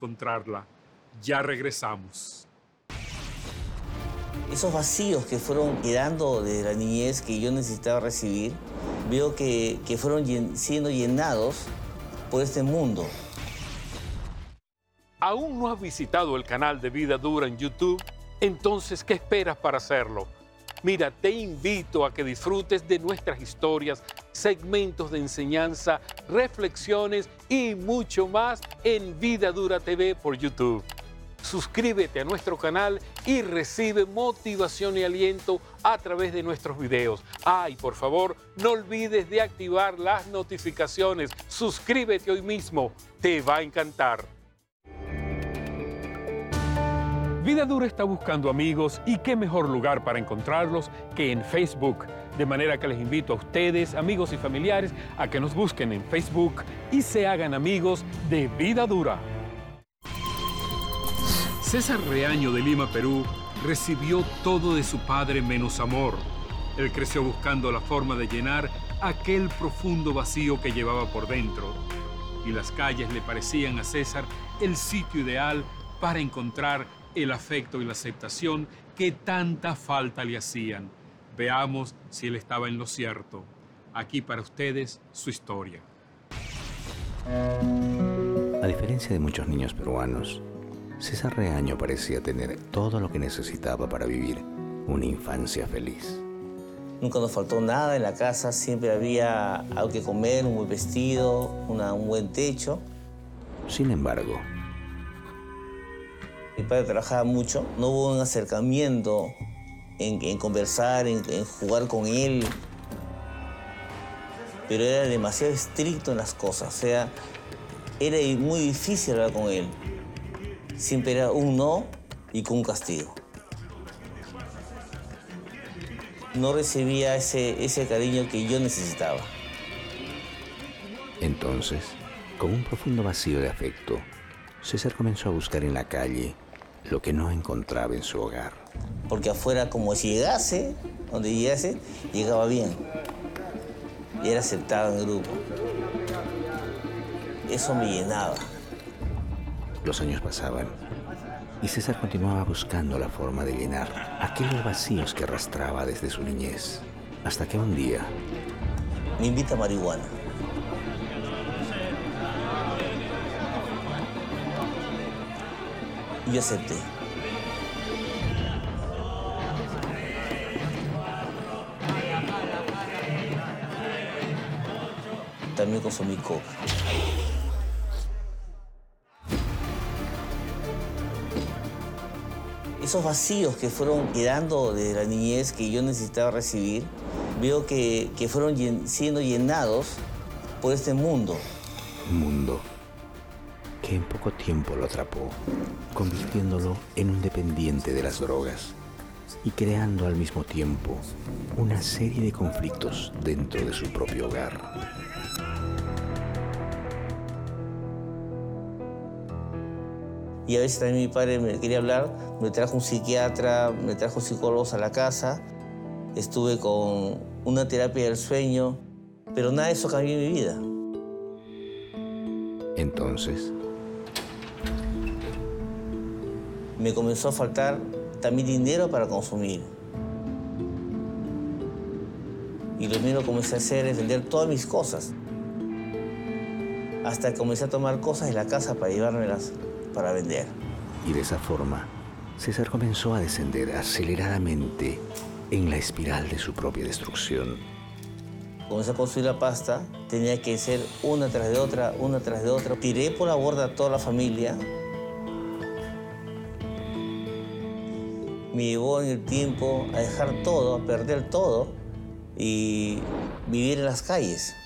encontrarla. Ya regresamos. Esos vacíos que fueron quedando de la niñez que yo necesitaba recibir, veo que fueron siendo llenados por este mundo. ¿Aún no has visitado el canal de Vida Dura en YouTube? Entonces, ¿qué esperas para hacerlo? Mira, te invito a que disfrutes de nuestras historias, segmentos de enseñanza, reflexiones y mucho más en Vida Dura TV por YouTube. Suscríbete a nuestro canal y recibe motivación y aliento a través de nuestros videos. Y por favor, no olvides de activar las notificaciones. Suscríbete hoy mismo, te va a encantar. Vida Dura está buscando amigos y qué mejor lugar para encontrarlos que en Facebook. De manera que les invito a ustedes, amigos y familiares, a que nos busquen en Facebook y se hagan amigos de Vida Dura. César Reaño de Lima, Perú, recibió todo de su padre menos amor. Él creció buscando la forma de llenar aquel profundo vacío que llevaba por dentro. Y las calles le parecían a César el sitio ideal para encontrar el afecto y la aceptación que tanta falta le hacían. Veamos si él estaba en lo cierto. Aquí para ustedes su historia. A diferencia de muchos niños peruanos, César Reaño parecía tener todo lo que necesitaba para vivir una infancia feliz. Nunca nos faltó nada en la casa, siempre había algo que comer, un buen vestido, un buen techo. Sin embargo, mi padre trabajaba mucho, no hubo un acercamiento en conversar, en jugar con él. Pero era demasiado estricto en las cosas, o sea, era muy difícil hablar con él. Siempre era un no y con un castigo. No recibía ese cariño que yo necesitaba. Entonces, con un profundo vacío de afecto, César comenzó a buscar en la calle lo que no encontraba en su hogar. Porque afuera, como si llegase, donde llegase, llegaba bien. Y era aceptado en el grupo. Eso me llenaba. Los años pasaban y César continuaba buscando la forma de llenar aquellos vacíos que arrastraba desde su niñez. Hasta que un día me invita a marihuana. Y yo acepté. También consumí coca. Esos vacíos que fueron quedando de la niñez que yo necesitaba recibir, veo que fueron siendo llenados por este mundo. Un mundo que en poco tiempo lo atrapó, convirtiéndolo en un dependiente de las drogas y creando al mismo tiempo una serie de conflictos dentro de su propio hogar. Y a veces también mi padre me quería hablar, me trajo un psiquiatra, me trajo psicólogos a la casa, estuve con una terapia del sueño, pero nada de eso cambió mi vida. Entonces, me comenzó a faltar también dinero para consumir. Y lo primero que comencé a hacer es vender todas mis cosas. Hasta que comencé a tomar cosas de la casa para llevármelas para vender. Y de esa forma, César comenzó a descender aceleradamente en la espiral de su propia destrucción. Comencé a construir la pasta, tenía que ser una tras de otra, una tras de otra. Tiré por la borda a toda la familia. Me llevó en el tiempo a dejar todo, a perder todo y vivir en las calles.